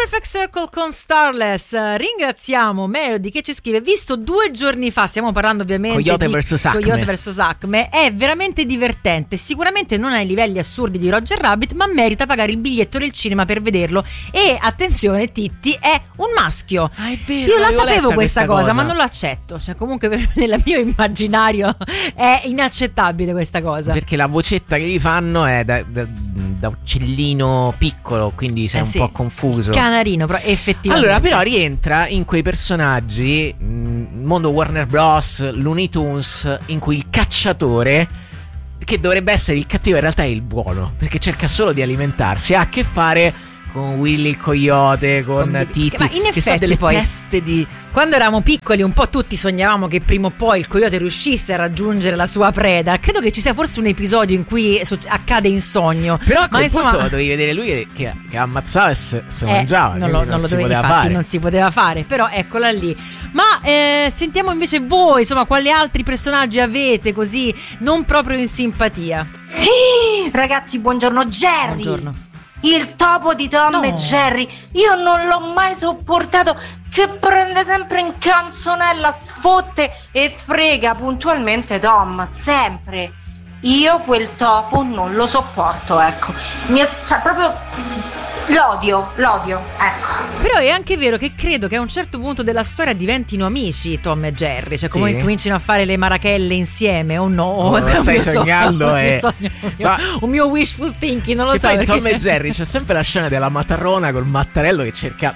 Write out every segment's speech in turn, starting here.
Perfect Circle con Starless. Ringraziamo Melody che ci scrive: visto 2 giorni fa, stiamo parlando ovviamente Coyote di vs. vs. Acme, è veramente divertente, sicuramente non ai livelli assurdi di Roger Rabbit, ma merita pagare il biglietto del cinema per vederlo. E attenzione, Titti è un maschio. È vero, io la sapevo questa cosa, ma non lo lo accetto, cioè comunque nel mio immaginario è inaccettabile questa cosa, perché la vocetta che gli fanno è da uccellino piccolo, quindi sei un po' confuso. Canarino, però effettivamente. Allora, però rientra in quei personaggi, mondo Warner Bros, Looney Tunes, in cui il cacciatore, che dovrebbe essere il cattivo, in realtà è il buono, perché cerca solo di alimentarsi, ha a che fare con Willy il coyote, con Titi, ma in che sono delle poi, teste di... Quando eravamo piccoli un po' tutti sognavamo che prima o poi il coyote riuscisse a raggiungere la sua preda. Credo che ci sia forse un episodio in cui accade in sogno. Però a quel insomma, punto dovevi vedere lui che ammazzava e se mangiava. Non lo si dovevi poteva fare. fare. Non si poteva fare, però eccola lì. Ma sentiamo invece voi, insomma, quali altri personaggi avete così non proprio in simpatia? Ragazzi, buongiorno. Jerry. Buongiorno. Il topo di Tom e Jerry, io non l'ho mai sopportato, che prende sempre in canzonella, sfotte e frega puntualmente Tom, sempre. Io quel topo non lo sopporto, ecco. Cioè proprio l'odio, ecco. Però è anche vero che credo che a un certo punto della storia diventino amici Tom e Jerry, cioè come cominciano a fare le marachelle insieme o no. Stai sognando un mio wishful thinking, non lo so. Perché Tom e Jerry c'è sempre la scena della matarona col mattarello che cerca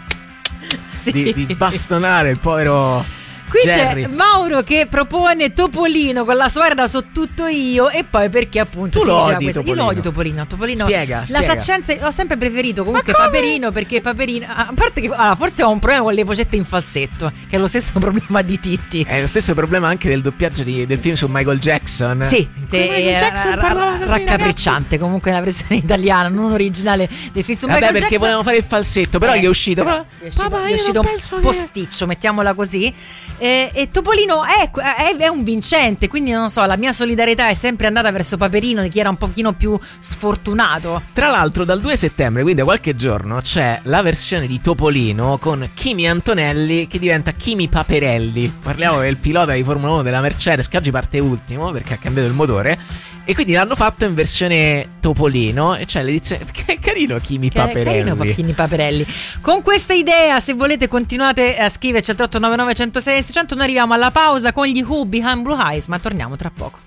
di bastonare il povero Qui Jerry. C'è Mauro che propone Topolino con la suora so tutto io, e poi perché appunto tu si lo diceva odi questo. Topolino. Io lo odio Topolino. Spiega. La Saccenza ho sempre preferito comunque Paperino, perché Paperino, a parte che forse ho un problema con le vocette in falsetto, che è lo stesso problema di Titti. È lo stesso problema anche del doppiaggio del film su Michael Jackson. Sì, raccapricciante comunque la versione italiana, non originale del film su Michael Jackson. Perché volevamo fare il falsetto, però gli è uscito. Gli è uscito un posticcio, mettiamola così. E Topolino è un vincente, quindi non so, la mia solidarietà è sempre andata verso Paperino, di chi era un pochino più sfortunato. Tra l'altro dal 2 settembre, quindi da qualche giorno, c'è la versione di Topolino con Kimi Antonelli che diventa Kimi Paperelli. Parliamo del pilota di Formula 1 della Mercedes, che oggi parte ultimo perché ha cambiato il motore, e quindi l'hanno fatto in versione Topolino, e c'è l'edizione. Che carino Kimi Paperelli. Carino Kimi Paperelli. Con questa idea, se volete, continuate a scriverci al 3899 106 600. Noi arriviamo alla pausa con gli Who Behind Blue Eyes, ma torniamo tra poco.